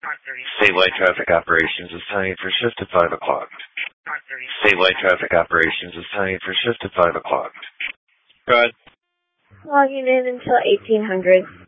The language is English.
Statewide traffic operations is timing for shift at 5 o'clock. Statewide traffic operations is timing for shift at 5 o'clock. Go ahead. Logging in until 1800.